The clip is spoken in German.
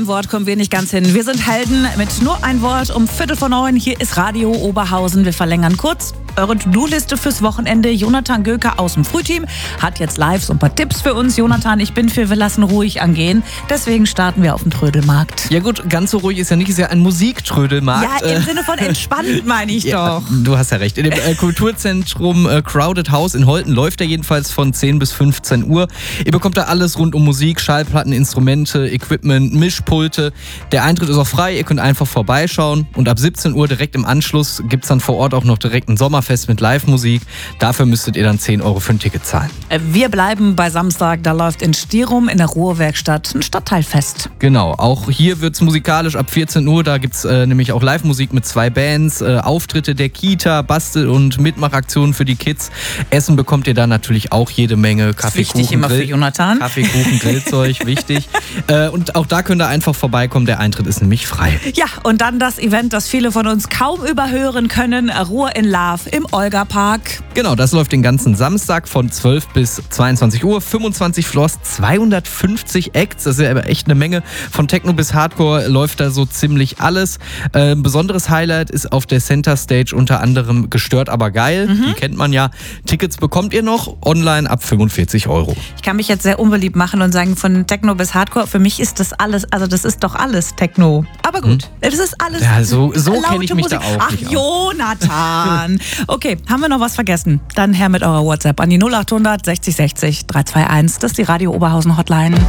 Wort kommen wir nicht ganz hin. Wir sind Helden mit nur ein Wort um 8:45. Hier ist Radio Oberhausen. Wir verlängern kurz eure To-Do-Liste fürs Wochenende. Jonathan Göker aus dem Frühteam hat jetzt live so ein paar Tipps für uns. Jonathan, ich bin für wir lassen ruhig angehen. Deswegen starten wir auf dem Trödelmarkt. Ja gut, ganz so ruhig ist ja nicht, ist ja ein Musiktrödelmarkt. Ja, im Sinne von entspannt meine ich doch. Du hast ja recht. In dem Kulturzentrum Crowded House in Holten läuft er jedenfalls von 10 bis 15 Uhr. Ihr bekommt da alles rund um Musik, Schallplatten, Instrumente, Equipment, Mischpulte. Der Eintritt ist auch frei, ihr könnt einfach vorbeischauen. Und ab 17 Uhr direkt im Anschluss gibt es dann vor Ort auch noch direkt ein Sommerfest mit Live-Musik. Dafür müsstet ihr dann 10 Euro für ein Ticket zahlen. Wir bleiben bei Samstag. Da läuft in Stierum in der Ruhrwerkstatt ein Stadtteilfest. Genau, auch hier wird es musikalisch ab 14 Uhr. Da gibt es nämlich auch Live-Musik mit 2 Bands, Auftritte der Kita, Bastel- und Mitmachaktionen für die Kids. Essen bekommt ihr da natürlich auch jede Menge. Kaffee, Wichtig Kuchen, immer Grill, für Jonathan. Kaffee, Kuchen, Grillzeug, wichtig. Und auch da könnt ihr einfach vorbeikommen. Der Eintritt ist nämlich frei. Ja, und dann das Event, das viele von uns kaum überhören können. Ruhr in Love im Olga-Park. Genau, das läuft den ganzen Samstag von 12 bis 22 Uhr. 25 Floors, 250 Acts. Das ist ja aber echt eine Menge. Von Techno bis Hardcore läuft da so ziemlich alles. Besonderes Highlight ist auf der Center Stage unter anderem Gestört, aber geil. Die kennt man ja. Tickets bekommt ihr noch online ab 45 Euro. Ich kann mich jetzt sehr unbeliebt machen und sagen, von Techno bis Hardcore, für mich ist das alles, also das ist doch alles Techno. Aber gut, das ist alles Ja, so laute kenne ich mich Musik. da auch Ach, nicht aus. Jonathan. Okay, haben wir noch was vergessen? Dann her mit eurer WhatsApp an die 0800 60 60 321. Das ist die Radio Oberhausen Hotline.